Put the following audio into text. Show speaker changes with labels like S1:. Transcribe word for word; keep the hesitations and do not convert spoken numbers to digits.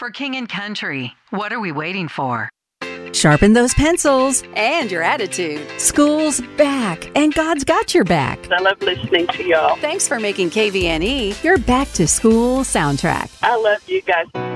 S1: For King and Country, what are we waiting for?
S2: Sharpen those pencils.
S3: And your attitude.
S2: School's back, and God's got your back.
S4: I love listening to y'all.
S3: Thanks for making K V N E
S2: your back to school soundtrack.
S4: I love you guys.